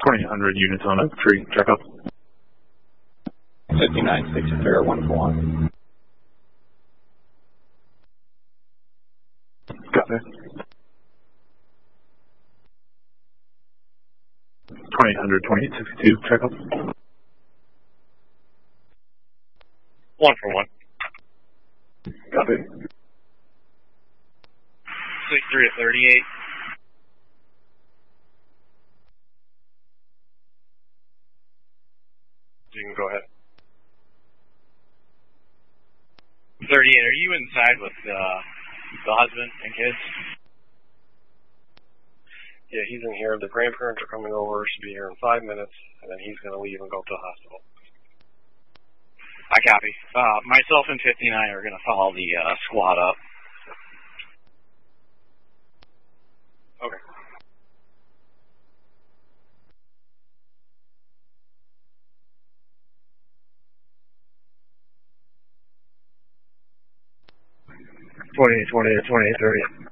2800 units on Oak Tree, check up. 59, 6 Fair, 1 for 1. Copy. 2800, 2862, check up. 1 for 1. Copy. 63 at 38. You can go ahead. 38, are you inside with the husband and kids? Yeah, he's in here. The grandparents are coming over. Should be here in 5 minutes, and then he's going to leave and go to the hospital. I copy. Myself and 59 are going to follow the squad up. Okay. Twenty 28 30.